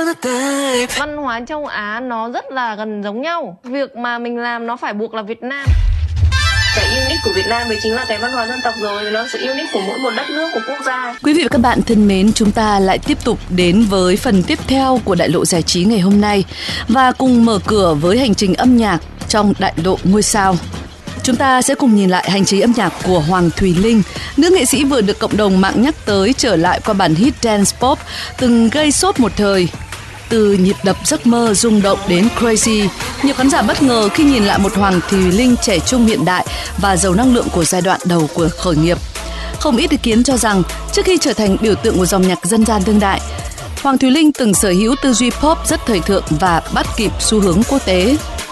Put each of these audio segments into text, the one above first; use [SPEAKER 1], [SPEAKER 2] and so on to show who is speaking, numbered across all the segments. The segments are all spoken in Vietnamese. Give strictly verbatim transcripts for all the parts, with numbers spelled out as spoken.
[SPEAKER 1] Văn hóa châu Á nó rất là gần giống nhau. Việc mà mình làm nó phải buộc là Việt Nam. Cái unique của Việt Nam đấy chính là cái văn hóa dân tộc rồi. Nó sự unique của mỗi một đất nước, của quốc gia.
[SPEAKER 2] Quý vị và các bạn thân mến, chúng ta lại tiếp tục đến với phần tiếp theo của Đại lộ giải trí ngày hôm nay và cùng mở cửa với hành trình âm nhạc trong Đại lộ ngôi sao. Chúng ta sẽ cùng nhìn lại hành trình âm nhạc của Hoàng Thùy Linh, nữ nghệ sĩ vừa được cộng đồng mạng nhắc tới trở lại qua bản hit dance pop từng gây sốt một thời. Từ nhịp đập giấc mơ rung động đến crazy, nhiều khán giả bất ngờ khi nhìn lại một Hoàng Thùy Linh trẻ trung hiện đại và giàu năng lượng của giai đoạn đầu của khởi nghiệp. Không ít ý kiến cho rằng trước khi trở thành biểu tượng của dòng nhạc dân gian đương đại, Hoàng Thùy Linh từng sở hữu tư duy pop rất thời thượng và bắt kịp xu hướng quốc tế.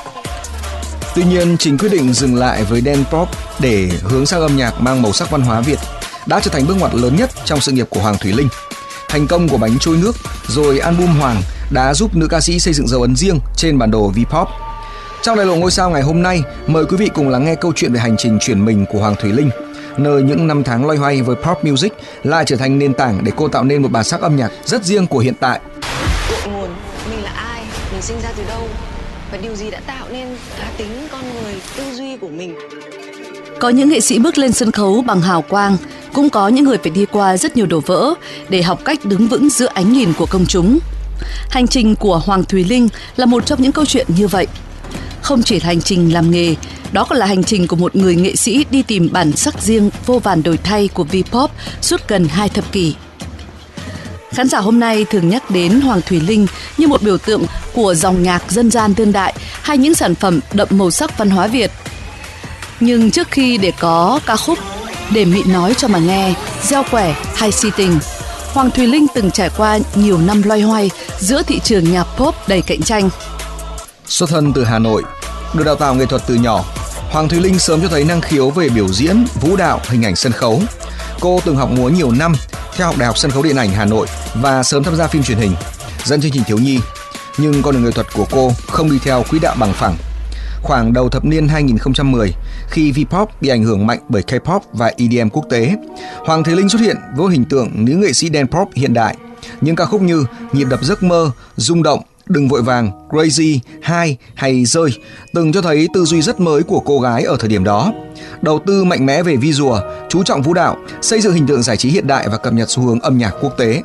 [SPEAKER 3] Tuy nhiên, chính quyết định dừng lại với dance pop để hướng sang âm nhạc mang màu sắc văn hóa Việt đã trở thành bước ngoặt lớn nhất trong sự nghiệp của Hoàng Thùy Linh. Thành công của Bánh trôi nước rồi album Hoàng đã giúp nữ ca sĩ xây dựng dấu ấn riêng trên bản đồ V-pop. Trong Đại lộ ngôi sao ngày hôm nay, mời quý vị cùng lắng nghe câu chuyện về hành trình chuyển mình của Hoàng Thùy Linh, nơi những năm tháng loay hoay với pop music lại trở thành nền tảng để cô tạo nên một bản sắc âm nhạc rất riêng của hiện tại.
[SPEAKER 1] Cội nguồn, mình là ai, mình sinh ra từ đâu và điều gì đã tạo nên cá tính con người, tư duy của mình.
[SPEAKER 2] Có những nghệ sĩ bước lên sân khấu bằng hào quang, cũng có những người phải đi qua rất nhiều đổ vỡ để học cách đứng vững giữa ánh nhìn của công chúng. Hành trình của Hoàng Thùy Linh là một trong những câu chuyện như vậy. Không chỉ là hành trình làm nghề, đó còn là hành trình của một người nghệ sĩ đi tìm bản sắc riêng vô vàn đổi thay của V-pop suốt gần hai thập kỷ. Khán giả hôm nay thường nhắc đến Hoàng Thùy Linh như một biểu tượng của dòng nhạc dân gian đương đại hay những sản phẩm đậm màu sắc văn hóa Việt. Nhưng trước khi để có ca khúc Để Mị Nói Cho Mà Nghe, Gieo Quẻ hay Si Tình, Hoàng Thùy Linh từng trải qua nhiều năm loay hoay giữa thị trường nhạc pop đầy cạnh tranh.
[SPEAKER 3] Xuất thân từ Hà Nội, được đào tạo nghệ thuật từ nhỏ, Hoàng Thùy Linh sớm cho thấy năng khiếu về biểu diễn, vũ đạo, hình ảnh sân khấu. Cô từng học múa nhiều năm theo học Đại học Sân khấu Điện ảnh Hà Nội và sớm tham gia phim truyền hình, dẫn chương trình thiếu nhi. Nhưng con đường nghệ thuật của cô không đi theo quỹ đạo bằng phẳng. Khoảng đầu thập niên hai nghìn không trăm mười, khi V-pop bị ảnh hưởng mạnh bởi K-pop và E D M quốc tế, Hoàng Thùy Linh xuất hiện với hình tượng nữ nghệ sĩ dance pop hiện đại. Những ca khúc như Nhịp đập giấc mơ, Rung động, Đừng vội vàng, Crazy, Hai hay Rơi từng cho thấy tư duy rất mới của cô gái ở thời điểm đó. Đầu tư mạnh mẽ về visual, chú trọng vũ đạo, xây dựng hình tượng giải trí hiện đại và cập nhật xu hướng âm nhạc quốc tế.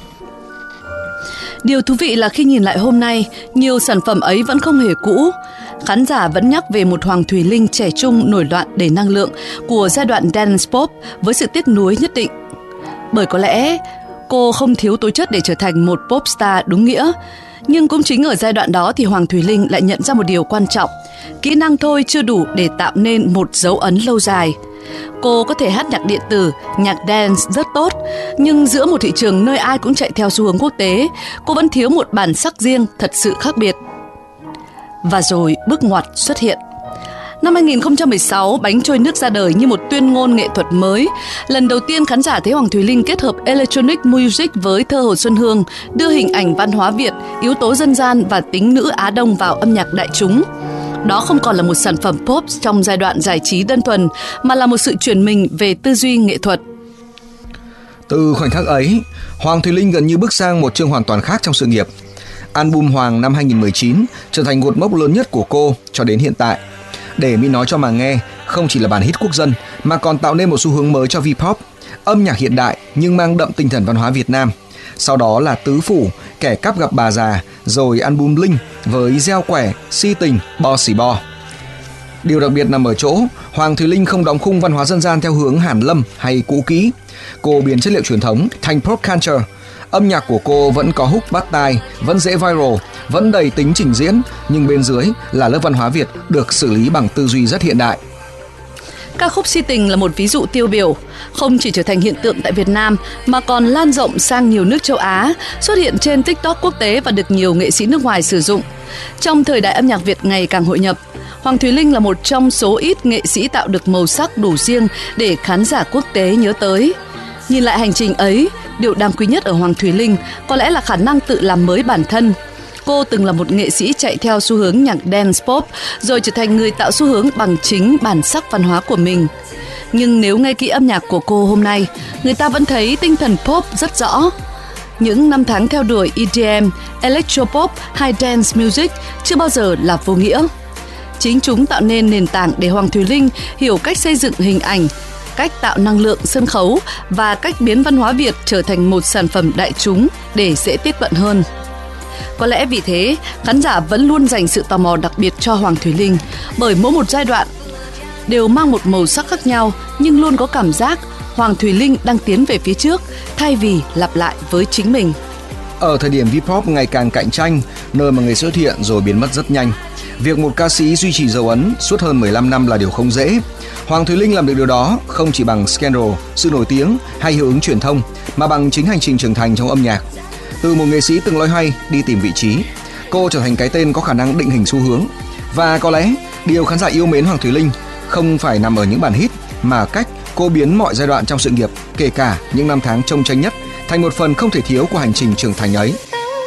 [SPEAKER 2] Điều thú vị là khi nhìn lại hôm nay, nhiều sản phẩm ấy vẫn không hề cũ. Khán giả vẫn nhắc về một Hoàng Thùy Linh trẻ trung nổi loạn đầy năng lượng của giai đoạn dance pop với sự tiếc nuối nhất định. Bởi có lẽ cô không thiếu tố chất để trở thành một pop star đúng nghĩa. Nhưng cũng chính ở giai đoạn đó thì Hoàng Thùy Linh lại nhận ra một điều quan trọng. Kỹ năng thôi chưa đủ để tạo nên một dấu ấn lâu dài. Cô có thể hát nhạc điện tử, nhạc dance rất tốt, nhưng giữa một thị trường nơi ai cũng chạy theo xu hướng quốc tế, cô vẫn thiếu một bản sắc riêng thật sự khác biệt. Và rồi bước ngoặt xuất hiện. Năm hai nghìn không trăm mười sáu, Bánh trôi nước ra đời như một tuyên ngôn nghệ thuật mới. Lần đầu tiên khán giả thấy Hoàng Thùy Linh kết hợp electronic music với thơ Hồ Xuân Hương, đưa hình ảnh văn hóa Việt, yếu tố dân gian và tính nữ Á Đông vào âm nhạc đại chúng. Đó không còn là một sản phẩm pop trong giai đoạn giải trí đơn thuần, mà là một sự chuyển mình về tư duy nghệ thuật.
[SPEAKER 3] Từ khoảnh khắc ấy, Hoàng Thùy Linh gần như bước sang một chương hoàn toàn khác trong sự nghiệp. Album Hoàng năm hai nghìn không trăm mười chín trở thành cột mốc lớn nhất của cô cho đến hiện tại. Để Mị Nói Cho Mà Nghe không chỉ là bản hit quốc dân mà còn tạo nên một xu hướng mới cho V-pop, âm nhạc hiện đại nhưng mang đậm tinh thần văn hóa Việt Nam. Sau đó là Tứ Phủ, Kẻ Cắp Gặp Bà Già, rồi album Linh với Gieo Quẻ, Si Tình, Bo Xì Bo. Điều đặc biệt nằm ở chỗ Hoàng Thùy Linh không đóng khung văn hóa dân gian theo hướng hàn lâm hay cũ kỹ. Cô biến chất liệu truyền thống thành pop culture. Âm nhạc của cô vẫn có hook bắt tai, vẫn dễ viral, vẫn đầy tính trình diễn, nhưng bên dưới là lớp văn hóa Việt được xử lý bằng tư duy rất hiện đại.
[SPEAKER 2] Ca khúc Si Tình là một ví dụ tiêu biểu, không chỉ trở thành hiện tượng tại Việt Nam mà còn lan rộng sang nhiều nước châu Á, xuất hiện trên TikTok quốc tế và được nhiều nghệ sĩ nước ngoài sử dụng. Trong thời đại âm nhạc Việt ngày càng hội nhập, Hoàng Thùy Linh là một trong số ít nghệ sĩ tạo được màu sắc đủ riêng để khán giả quốc tế nhớ tới. Nhìn lại hành trình ấy, điều đáng quý nhất ở Hoàng Thùy Linh có lẽ là khả năng tự làm mới bản thân. Cô từng là một nghệ sĩ chạy theo xu hướng nhạc dance pop, rồi trở thành người tạo xu hướng bằng chính bản sắc văn hóa của mình. Nhưng nếu nghe kỹ âm nhạc của cô hôm nay, người ta vẫn thấy tinh thần pop rất rõ. những năm tháng theo đuổi E D M, Electropop hay Dance Music chưa bao giờ là vô nghĩa. Chính chúng tạo nên nền tảng để Hoàng Thùy Linh hiểu cách xây dựng hình ảnh, cách tạo năng lượng sân khấu và cách biến văn hóa Việt trở thành một sản phẩm đại chúng để dễ tiếp cận hơn. Có lẽ vì thế, khán giả vẫn luôn dành sự tò mò đặc biệt cho Hoàng Thùy Linh, bởi mỗi một giai đoạn đều mang một màu sắc khác nhau, nhưng luôn có cảm giác Hoàng Thùy Linh đang tiến về phía trước thay vì lặp lại với chính mình.
[SPEAKER 3] Ở thời điểm Vpop ngày càng cạnh tranh, nơi mà người xuất hiện rồi biến mất rất nhanh, việc một ca sĩ duy trì dấu ấn suốt hơn mười lăm năm là điều không dễ. Hoàng Thùy Linh làm được điều đó không chỉ bằng scandal, sự nổi tiếng hay hiệu ứng truyền thông, mà bằng chính hành trình trưởng thành trong âm nhạc. Từ một nghệ sĩ từng loay hoay đi tìm vị trí, cô trở thành cái tên có khả năng định hình xu hướng. Và có lẽ điều khán giả yêu mến Hoàng Thùy Linh không phải nằm ở những bản hit, mà cách cô biến mọi giai đoạn trong sự nghiệp, kể cả những năm tháng chông chênh nhất, thành một phần không thể thiếu của hành trình trưởng thành ấy.